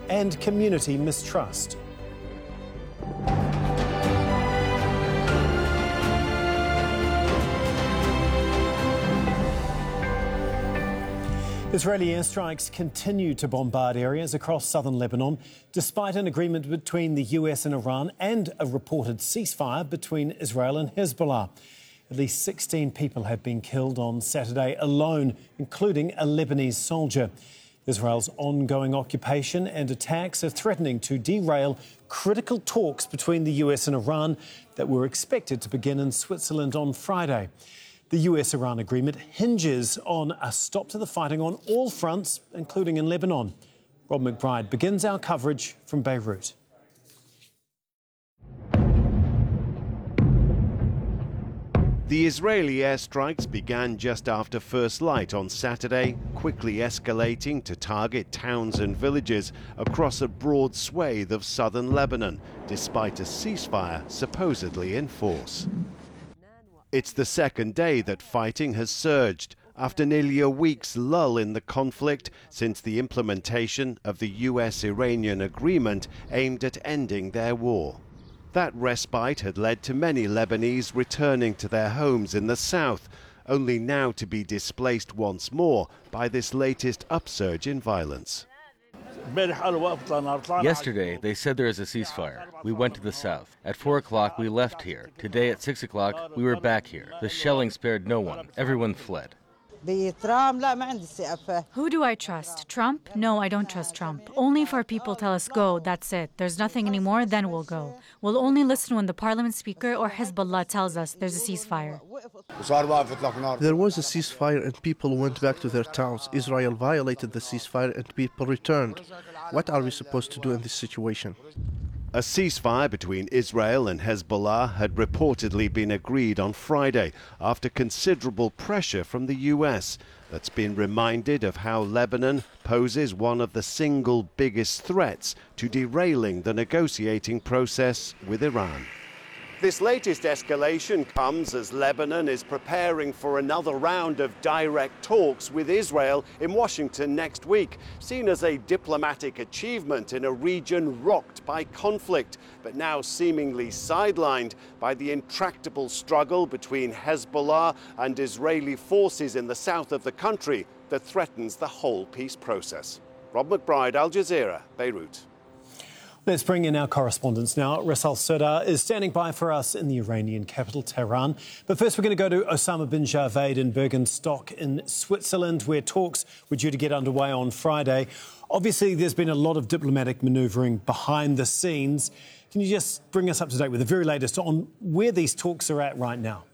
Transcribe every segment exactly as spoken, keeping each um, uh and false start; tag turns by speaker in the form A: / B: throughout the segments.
A: and community mistrust. Israeli airstrikes continue to bombard areas across southern Lebanon, despite an agreement between the U S and Iran and a reported ceasefire between Israel and Hezbollah. At least sixteen people have been killed on Saturday alone, including a Lebanese soldier. Israel's ongoing occupation and attacks are threatening to derail critical talks between the U S and Iran that were expected to begin in Switzerland on Friday. The U S-Iran agreement hinges on a stop to the fighting on all fronts, including in Lebanon. Rob McBride begins our coverage from Beirut.
B: The Israeli airstrikes began just after first light on Saturday, quickly escalating to target towns and villages across a broad swathe of southern Lebanon, despite a ceasefire supposedly in force. It's the second day that fighting has surged, after nearly a week's lull in the conflict since the implementation of the U S-Iranian agreement aimed at ending their war. That respite had led to many Lebanese returning to their homes in the south, only now to be displaced once more by this latest upsurge in violence.
C: Yesterday, they said there is a ceasefire. We went to the south. At four o'clock, we left here. Today, at six o'clock, we were back here. The shelling spared no one. Everyone fled.
D: Who do I trust? Trump? No, I don't trust Trump. Only if our people tell us go, that's it. There's nothing anymore, then we'll go. We'll only listen when the parliament speaker or Hezbollah tells us there's a ceasefire.
E: There was a ceasefire and people went back to their towns. Israel violated the ceasefire and people returned. What are we supposed to do in this situation?
B: A ceasefire between Israel and Hezbollah had reportedly been agreed on Friday after considerable pressure from the U S that's been reminded of how Lebanon poses one of the single biggest threats to derailing the negotiating process with Iran. This latest escalation comes as Lebanon is preparing for another round of direct talks with Israel in Washington next week, seen as a diplomatic achievement in a region rocked by conflict, but now seemingly sidelined by the intractable struggle between Hezbollah and Israeli forces in the south of the country that threatens the whole peace process. Rob McBride, Al Jazeera, Beirut.
A: Let's bring in our correspondents now. Russell Serdar is standing by for us in the Iranian capital, Tehran. But first, we're going to go to Osama bin Javed in Bergenstock in Switzerland, where talks were due to get underway on Friday. Obviously, there's been a lot of diplomatic manoeuvring behind the scenes. Can you just bring us up to date with the very latest on where these talks are at right now?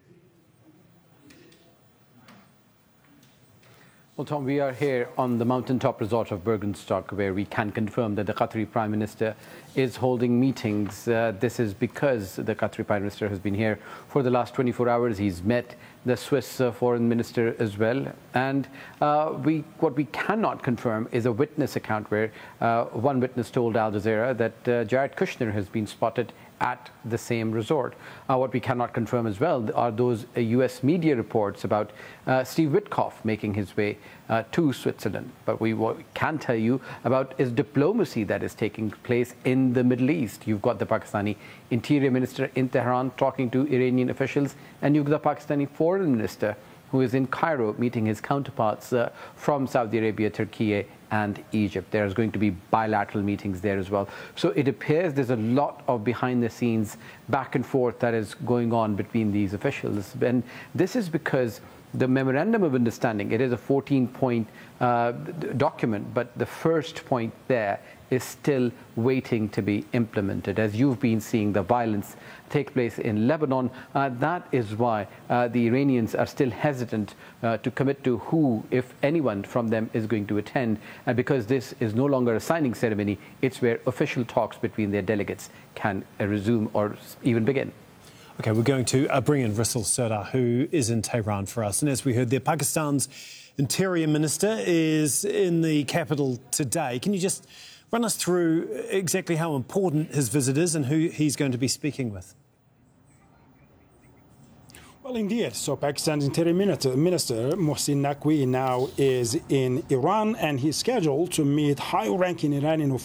F: Well, Tom, we are here on the mountaintop resort of Bergenstock, where we can confirm that the Qatari Prime Minister is holding meetings. Uh, this is because the Qatari Prime Minister has been here for the last twenty-four hours. He's met the Swiss uh, Foreign Minister as well. And uh, we, what we cannot confirm is a witness account where uh, one witness told Al Jazeera that uh, Jared Kushner has been spotted at the same resort. Uh, what we cannot confirm as well are those uh, U S media reports about uh, Steve Witkoff making his way uh, to Switzerland. But we what we can tell you about is diplomacy that is taking place in the Middle East. You've got the Pakistani Interior Minister in Tehran talking to Iranian officials, and you've got the Pakistani Foreign Minister who is in Cairo meeting his counterparts uh, from Saudi Arabia, Turkey and Egypt. There's going to be bilateral meetings there as well. So it appears there's a lot of behind-the-scenes back and forth that is going on between these officials. And this is because the Memorandum of Understanding, it is a fourteen-point uh, document, but the first point there is still waiting to be implemented. As you've been seeing the violence take place in Lebanon, uh, that is why uh, the Iranians are still hesitant uh, to commit to who, if anyone from them, is going to attend. And because this is no longer a signing ceremony, it's where official talks between their delegates can uh, resume or even begin.
A: OK, we're going to uh, bring in Russell Serdar, who is in Tehran for us. And as we heard there, Pakistan's Interior Minister is in the capital today. Can you just run us through exactly how important his visit is and who he's going to be speaking with?
G: Well, indeed. So Pakistan's Interior Minister, Minister Mohsin Naqvi now is in Iran, and he's scheduled to meet high-ranking Iranian